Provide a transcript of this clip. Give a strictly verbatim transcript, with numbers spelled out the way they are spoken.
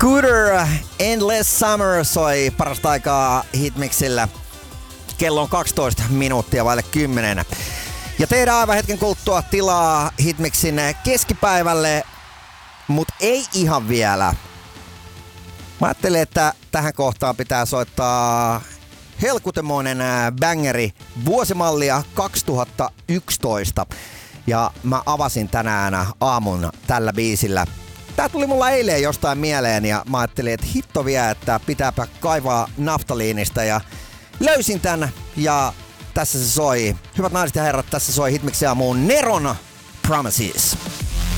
Scooter Endless Summer soi parasta aikaa Hitmixillä. Kello on kaksitoista minuuttia vaille kymmenen. Ja tehdään aivan hetken kuluttua tilaa Hitmixin keskipäivälle, mut ei ihan vielä. Mä ajattelin, että tähän kohtaan pitää soittaa helkutemoinen bangeri vuosimallia kaksituhattayksitoista. Ja mä avasin tänään aamun tällä biisillä. Tää tuli mulla eilen jostain mieleen ja mä ajattelin, että hitto vie, että pitääpä kaivaa naftaliinista ja löysin tän ja tässä se soi. Hyvät naiset ja herrat, tässä soi Hitmixin aamuun Neron Promises.